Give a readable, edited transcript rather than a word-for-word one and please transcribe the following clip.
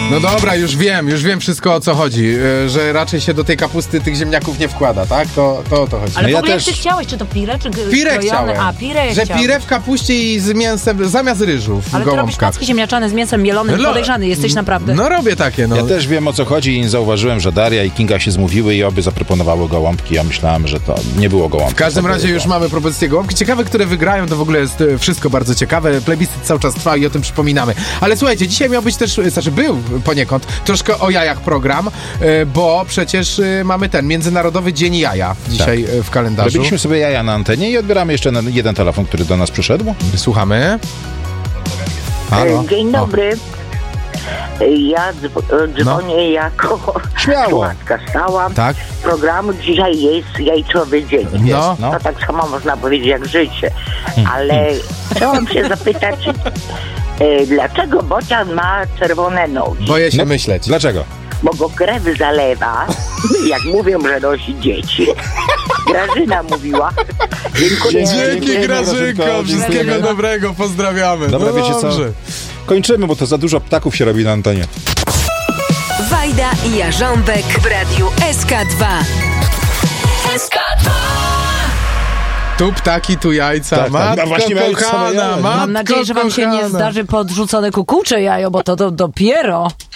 No dobra, już wiem wszystko, o co chodzi. Że raczej się do tej kapusty tych ziemniaków nie wkłada, tak? To o to chodzi. Ale w ogóle jak ty chciałeś, czy to pire, czy pire chciałem. A, pire że chciałeś. pire w kapuście i z mięsem, zamiast ryżu w Ale ty robisz gołąbkach. placki ziemniaczane z mięsem mielonym, podejrzany jesteś naprawdę. No robię takie, no. Ja też wiem, o co chodzi i zauważyłem, że Daria i Kinga się zmówiły i obie zaproponowały gołąbki. Ja myślałem, że to nie było gołąbki. W każdym razie już mamy propozycje gołąbki. Ciekawe, które wygrają, to w ogóle jest wszystko bardzo ciekawe. Plebiscyt cały czas trwa i o tym przypominamy. Ale słuchajcie, dzisiaj miał być też, znaczy był poniekąd, troszkę o jajach program, bo przecież mamy ten Międzynarodowy Dzień Jaja dzisiaj w kalendarzu. Robiliśmy sobie jaja na antenie i odbieramy jeszcze jeden telefon, który do nas przyszedł. Słuchamy. Halo. Dzień dobry. Ja dzwonię jako słuchaczka stała programu. Dzisiaj jest jajcowy dzień. No. To tak samo można powiedzieć jak życie. Ale chciałam się zapytać, dlaczego bocian ma czerwone nogi? Boję się myśleć. Dlaczego? Bo go krew zalewa, jak mówią, że nosi dzieci. Grażyna mówiła. Dzięki Grażynko, wszystkiego dobrego, pozdrawiamy. Dobra, wiecie co? Kończymy, bo to za dużo ptaków się robi na antenie. Wajda i Jarząbek w radiu SK2. SK2. Tu ptaki, tu jajca. Tak, matko no właśnie kochana, matko Mam nadzieję, że wam się nie zdarzy podrzucone kukułcze jajo, bo to dopiero...